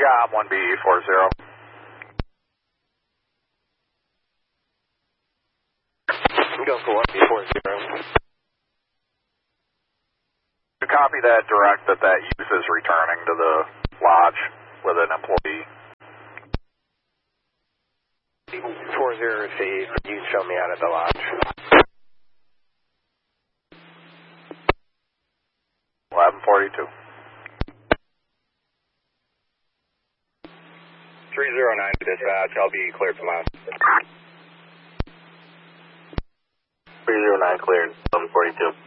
got 1B40. I'm going for 1B40. You copy that direct that use is returning to the lodge with an employee. 40 received. You show me out at the lodge. 1142. 309 dispatch. I'll be cleared from last. 309 cleared. 1142.